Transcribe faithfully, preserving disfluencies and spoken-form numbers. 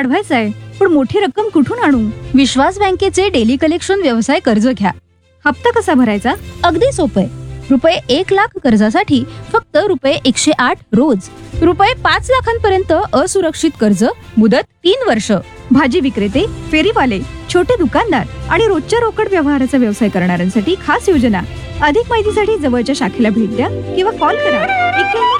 वाढवायचा आहे, पण मोठी रक्कम कुठून आणू? विश्वास बँकेचे डेली कलेक्शन व्यवसाय कर्ज घ्या. हप्ता कसा भरायचा? अगदी सोपे. रुपये एक लाख कर्जासाठी फक्त रुपये एकशे आठ रोज. रुपये पाच लाखांपर्यंत असुरक्षित कर्ज, मुदत तीन वर्ष. भाजी विक्रेते, फेरीवाले, छोटे दुकानदार आणि रोजच्या रोकड व्यवहाराचा व्यवसाय करणाऱ्यांसाठी खास योजना. अधिक माहितीसाठी जवळच्या शाखेला भेट द्या किंवा कॉल करा. एक्क्याण्णव